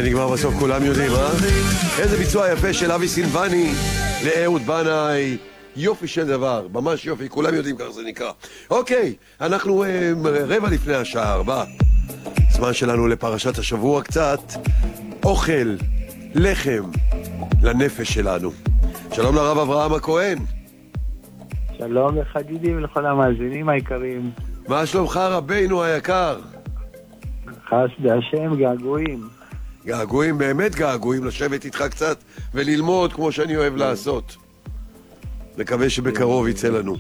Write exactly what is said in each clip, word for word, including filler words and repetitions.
זה נגמר בסוף, כולם יודעים, אה? איזה ביצוע יפה של אבי סילבני לאהוד בנאי. יופי של דבר, ממש יופי, כולם יודעים כך זה נקרא. אוקיי, אנחנו אה, רבע לפני השעה ארבע. זמן שלנו לפרשת השבוע קצת. אוכל, לחם, לנפש שלנו. שלום לרב אברהם הכהן. שלום לחגידי ולכל המאזינים היקרים. מה שלומך רבינו היקר? חס בהשם, געגועים. געגועים, באמת געגועים, לשבת איתך קצת וללמוד כמו שאני אוהב לעשות. מקווה שבקרוב יצא לנו.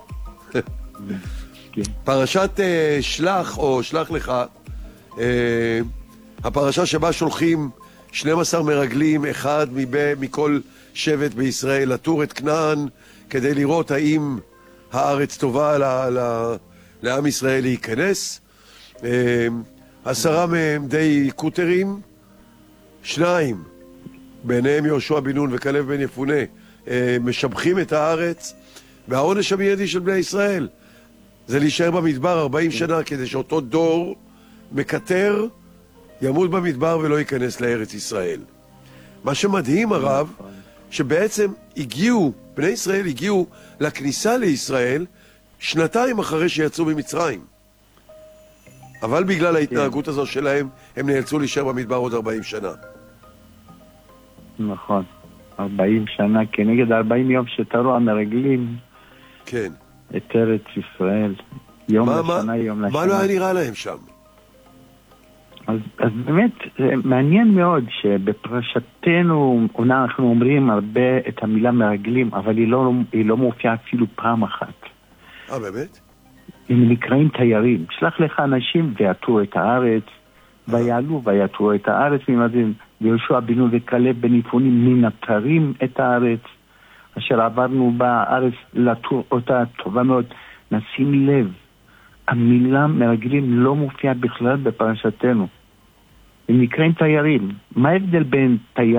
פרשת uh, שלח או שלח לך, uh, הפרשה שבה שולחים שנים עשר מרגלים, אחד מב, מכל שבט בישראל, לתור את כנען כדי לראות האם הארץ טובה ל, ל, לעם ישראל להיכנס. Uh, עשרה מהם די קוטרים, שניים, ביניהם יהושע בן נון וכלב בן יפונה, משבחים את הארץ, והעונש המיידי של בני ישראל זה להישאר במדבר ארבעים שנה כדי שאותו דור מקטר ימות במדבר ולא ייכנס לארץ ישראל. מה שמדהים הרב, שבעצם הגיעו, בני ישראל הגיעו לכניסה לישראל שנתיים אחרי שיצאו ממצרים, אבל בגלל ההתנהגות הזו שלהם הם נאלצו להישאר במדבר עוד ארבעים שנה. נכון, ארבעים שנה כנגד ארבעים יום שתרו המרגלים. כן. את ארץ ישראל, יום מה, לשנה, מה, יום לשנה. מה לא היה נראה להם שם? אז, אז באמת, מעניין מאוד שבפרשתנו, אנחנו אומרים הרבה את המילה מרגלים, אבל היא לא, היא לא מופיעה אפילו פעם אחת. אה, באמת? הם נקראים תיירים. שלח לך אנשים ויתרו את הארץ, ויעלו ויתרו את הארץ ממדים, ויהושע בן נון וכלב בן יפונה מנטרים את הארץ, אשר עברנו בארץ לתור אותה טובה מאוד. נשים לב, המילה מרגלים לא מופיעה בכלל בפרשתנו. הם נקראים תיירים. מה ההבדל בין תייר